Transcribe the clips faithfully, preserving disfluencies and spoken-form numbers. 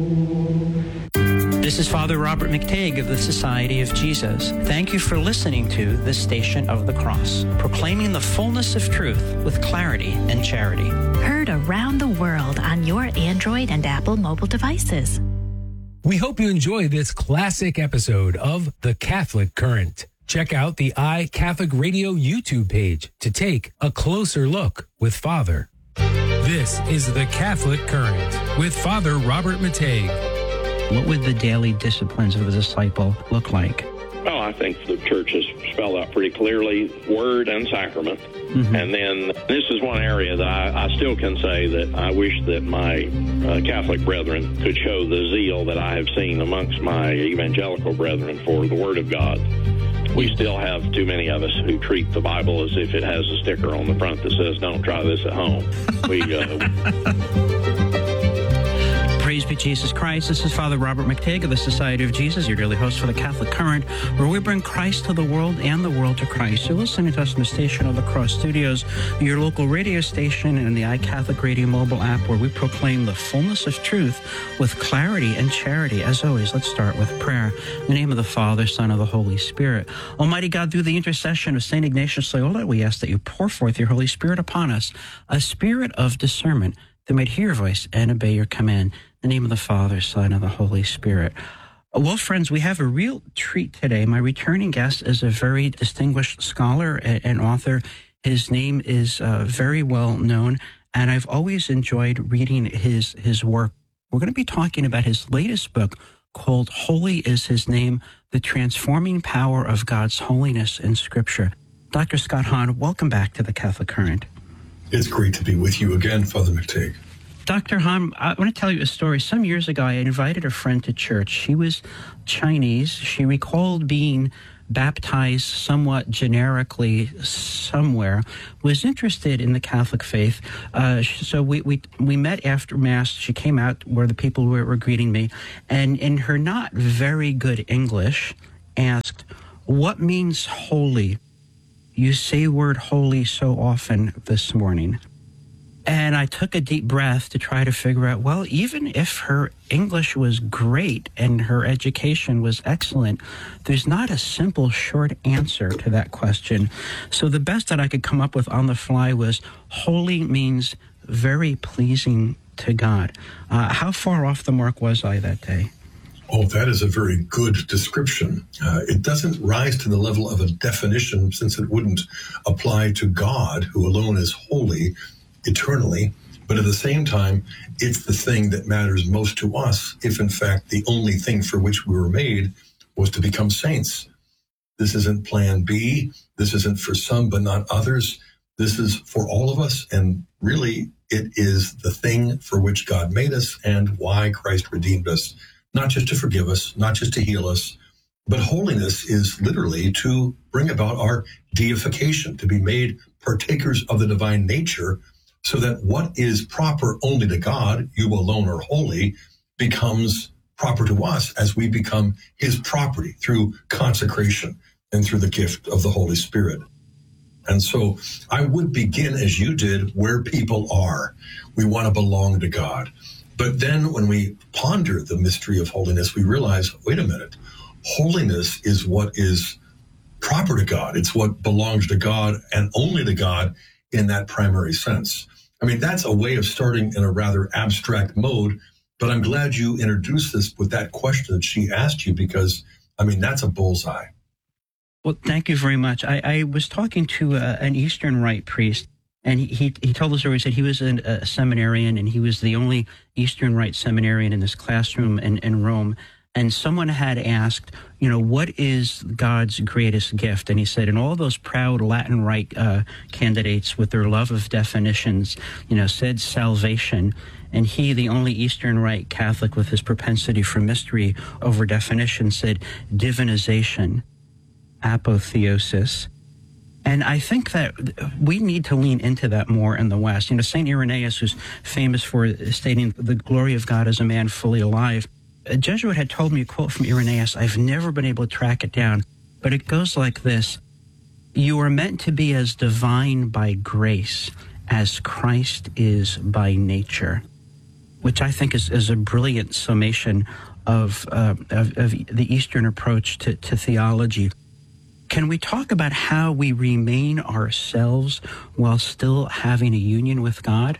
This is Father Robert McTague of the Society of Jesus. Thank you for listening to The Station of the Cross, proclaiming the fullness of truth with clarity and charity. Heard around the world on your Android and Apple mobile devices. We hope you enjoy this classic episode of The Catholic Current. Check out the iCatholic Radio YouTube page to take a closer look with Father. This is The Catholic Current with Father Robert McTague. What would the daily disciplines of a disciple look like? Well, I think the church has spelled out pretty clearly word and sacrament. Mm-hmm. And then this is one area that I, I still can say that I wish that my uh, Catholic brethren could show the zeal that I have seen amongst my evangelical brethren for the Word of God. We still have too many of us who treat the Bible as if it has a sticker on the front that says, "Don't try this at home." We... Uh, Praise be Jesus Christ. This is Father Robert McTague of the Society of Jesus, your daily host for the Catholic Current, where we bring Christ to the world and the world to Christ. You're listening to us in the Station of the Cross studios, your local radio station, and the iCatholic Radio mobile app, where we proclaim the fullness of truth with clarity and charity. As always, let's start with prayer. In the name of the Father, Son, and the Holy Spirit. Almighty God, through the intercession of Saint Ignatius Loyola, we ask that you pour forth your Holy Spirit upon us, a spirit of discernment that might hear your voice and obey your command. In the name of the Father, Son, and the Holy Spirit. Well, friends, we have a real treat today. My returning guest is a very distinguished scholar and author. His name is uh, very well known, and I've always enjoyed reading his, his work. We're going to be talking about his latest book called Holy is His Name, The Transforming Power of God's Holiness in Scripture. Doctor Scott Hahn, welcome back to the Catholic Current. It's great to be with you again, Father McTague. Doctor Hahn, I want to tell you a story. Some years ago, I invited a friend to church. She was Chinese. She recalled being baptized somewhat generically somewhere, was interested in the Catholic faith. Uh, so we, we we met after Mass. She came out where the people were, were greeting me, and in her not very good English, asked, "What means holy? You say word holy so often this morning." And I took a deep breath to try to figure out, well, even if her English was great and her education was excellent, there's not a simple, short answer to that question. So the best that I could come up with on the fly was, holy means very pleasing to God. Uh, how far off the mark was I that day? Oh, that is a very good description. Uh, it doesn't rise to the level of a definition, since it wouldn't apply to God, who alone is holy eternally, but at the same time, it's the thing that matters most to us, if in fact the only thing for which we were made was to become saints. This isn't plan B. This isn't for some but not others. This is for all of us, and really it is the thing for which God made us and why Christ redeemed us, not just to forgive us, not just to heal us, but holiness is literally to bring about our deification, to be made partakers of the divine nature, so that what is proper only to God, you alone are holy, becomes proper to us as we become his property through consecration and through the gift of the Holy Spirit. And so I would begin, as you did, where people are. We want to belong to God. But then when we ponder the mystery of holiness, we realize, wait a minute, holiness is what is proper to God. It's what belongs to God and only to God in that primary sense. I mean, that's a way of starting in a rather abstract mode, but I'm glad you introduced this with that question that she asked you, because, I mean, that's a bullseye. Well, thank you very much. I, I was talking to a, an Eastern Rite priest, and he, he, he told the story. He said he was an, a seminarian, and he was the only Eastern Rite seminarian in this classroom in, in Rome. And someone had asked, you know, what is God's greatest gift? And he said, and all those proud Latin Rite uh, candidates with their love of definitions, you know, said salvation. And he, the only Eastern Rite Catholic with his propensity for mystery over definition, said divinization, apotheosis. And I think that we need to lean into that more in the West. You know, Saint Irenaeus, who's famous for stating the glory of God as a man fully alive, a Jesuit had told me a quote from Irenaeus. I've never been able to track it down, but it goes like this. You are meant to be as divine by grace as Christ is by nature. which I think is, is a brilliant summation of, uh, of, of the Eastern approach to, to theology. Can we talk about how we remain ourselves while still having a union with God?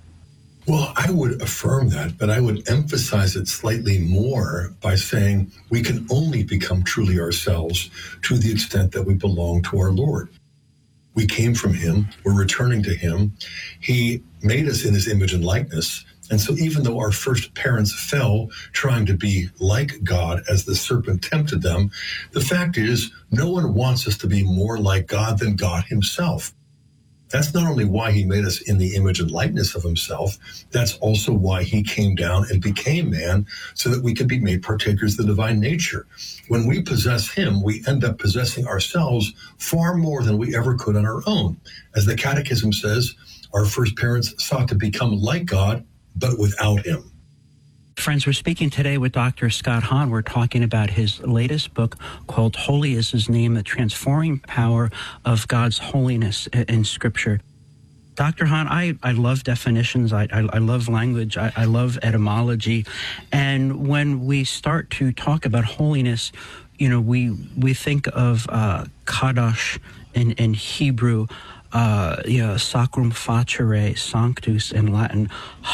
Well, I would affirm that, but I would emphasize it slightly more by saying we can only become truly ourselves to the extent that we belong to our Lord. We came from him. We're returning to him. He made us in his image and likeness. And so even though our first parents fell trying to be like God as the serpent tempted them, the fact is no one wants us to be more like God than God himself. That's not only why he made us in the image and likeness of himself, that's also why he came down and became man so that we could be made partakers of the divine nature. When we possess him, we end up possessing ourselves far more than we ever could on our own. As the Catechism says, our first parents sought to become like God, but without him. Friends, we're speaking today with Doctor Scott Hahn. We're talking about his latest book called Holy is His Name, The Transforming Power of God's Holiness in Scripture. Doctor Hahn, I, I love definitions. I, I, I love language. I, I love etymology. And when we start to talk about holiness, you know, we, we think of uh, kadosh in, in Hebrew, Uh, you know, sacrum facere, sanctus in Latin,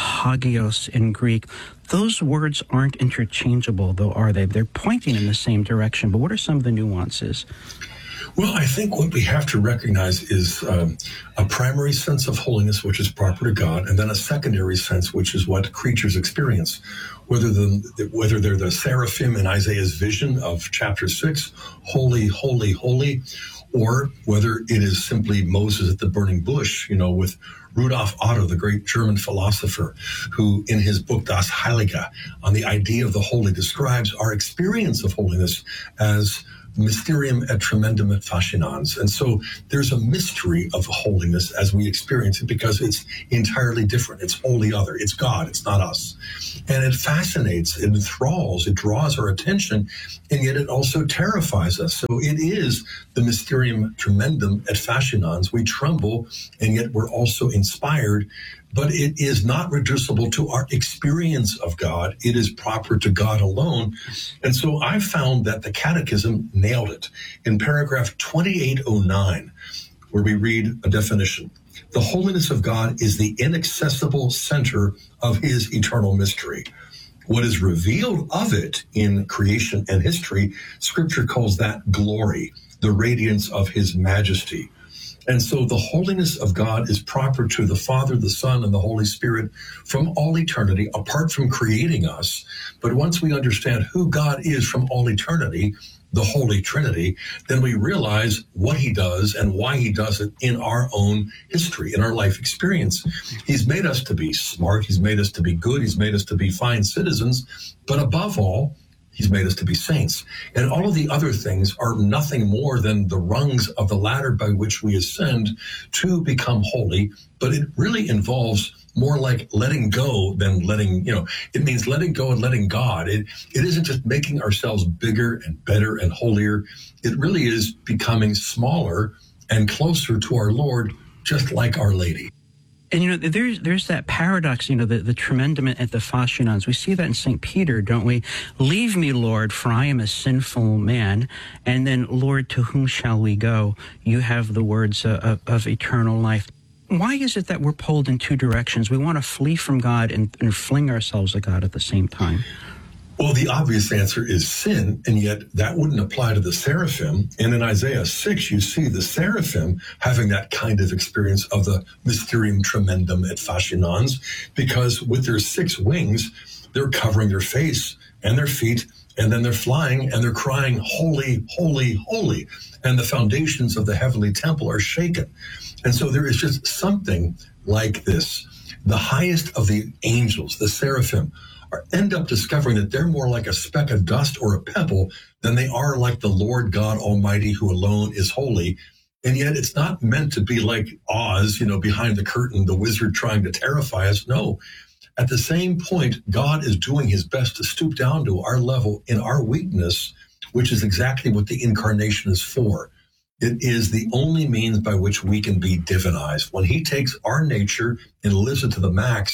hagios in Greek. Those words aren't interchangeable, though, are they? They're pointing in the same direction, but what are some of the nuances? Well, I think what we have to recognize is um, a primary sense of holiness, which is proper to God, and then a secondary sense, which is what creatures experience. Whether the whether they're the seraphim in Isaiah's vision of chapter six, holy, holy, holy, or whether it is simply Moses at the burning bush, you know, with Rudolf Otto, the great German philosopher, who in his book Das Heilige, on the idea of the holy, describes our experience of holiness as mysterium et tremendum et fascinans. And so there's a mystery of holiness as we experience it because it's entirely different. It's wholly other. It's God. It's not us. And it fascinates, it enthralls, it draws our attention, and yet it also terrifies us. So it is the mysterium tremendum et fascinans. We tremble, and yet we're also inspired. But it is not reducible to our experience of God. It is proper to God alone. And so I found that the Catechism nailed it. In paragraph twenty-eight oh nine, where we read a definition, the holiness of God is the inaccessible center of his eternal mystery. What is revealed of it in creation and history, Scripture calls that glory, the radiance of his majesty. And so the holiness of God is proper to the Father, the Son, and the Holy Spirit from all eternity, apart from creating us. But once we understand who God is from all eternity, the Holy Trinity, then we realize what he does and why he does it in our own history, in our life experience. He's made us to be smart. He's made us to be good. He's made us to be fine citizens. But above all, he's made us to be saints. And all of the other things are nothing more than the rungs of the ladder by which we ascend to become holy. But it really involves more like letting go than letting, you know, it means letting go and letting God. It, it isn't just making ourselves bigger and better and holier. It really is becoming smaller and closer to our Lord, just like Our Lady. And, you know, there's there's that paradox, you know, the, the tremendum et the fascinans. We see that in Saint Peter, don't we? Leave me, Lord, for I am a sinful man. And then, Lord, to whom shall we go? You have the words uh, of, of eternal life. Why is it that we're pulled in two directions? We want to flee from God and, and fling ourselves at God at the same time. Well, the obvious answer is sin, and yet that wouldn't apply to the seraphim. And in Isaiah six, you see the seraphim having that kind of experience of the mysterium tremendum et fascinans, because with their six wings, they're covering their face and their feet, and then they're flying and they're crying, holy, holy, holy. And the foundations of the heavenly temple are shaken. And so there is just something like this. The highest of the angels, the seraphim, Are, end up discovering that they're more like a speck of dust or a pebble than they are like the Lord God Almighty, who alone is holy. And yet it's not meant to be like Oz, you know, behind the curtain, the wizard trying to terrify us. No. At the same point, God is doing his best to stoop down to our level in our weakness, which is exactly what the incarnation is for. It is the only means by which we can be divinized. When he takes our nature and lives it to the max,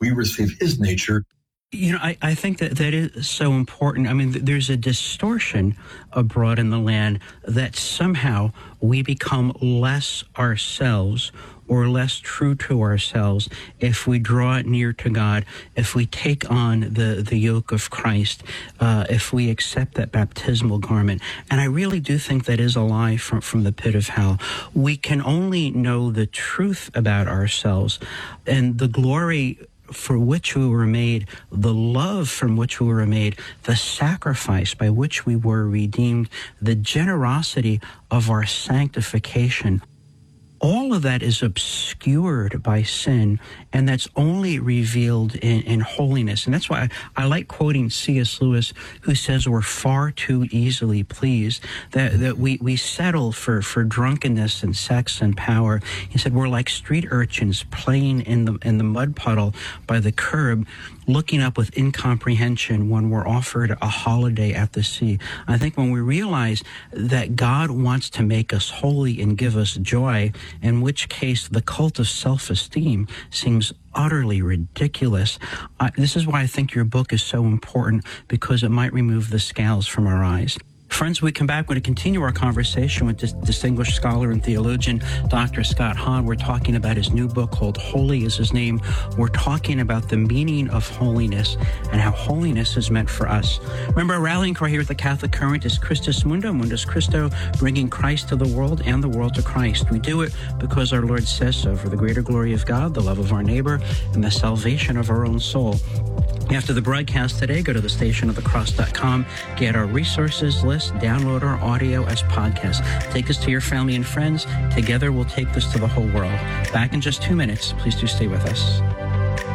we receive his nature. You know, I, I think that that is so important. I mean, th- there's a distortion abroad in the land that somehow we become less ourselves or less true to ourselves if we draw near to God, if we take on the, the yoke of Christ, uh, if we accept that baptismal garment. And I really do think that is a lie from, from the pit of hell. We can only know the truth about ourselves and the glory for which we were made, the love from which we were made, the sacrifice by which we were redeemed, the generosity of our sanctification. All of that is obscured by sin, and that's only revealed in, in holiness. And that's why I, I like quoting C S Lewis, who says we're far too easily pleased, that, that we, we settle for, for drunkenness and sex and power. He said we're like street urchins playing in the, in the mud puddle by the curb, looking up with incomprehension when we're offered a holiday at the sea. I think when we realize that God wants to make us holy and give us joy, in which case the cult of self-esteem seems utterly ridiculous. Uh, this is why I think your book is so important, because it might remove the scales from our eyes. Friends, we come back, we're going to continue our conversation with this distinguished scholar and theologian, Doctor Scott Hahn. We're talking about his new book called Holy is His Name. We're talking about the meaning of holiness and how holiness is meant for us. Remember, our rallying cry here at the Catholic Current is Christus Mundo, Mundus Christo, bringing Christ to the world and the world to Christ. We do it because our Lord says so, for the greater glory of God, the love of our neighbor, and the salvation of our own soul. After the broadcast today, go to the station of the cross dot com, get our resources list, download our audio as podcasts. Take this to your family and friends. Together, we'll take this to the whole world. Back in just two minutes. Please do stay with us.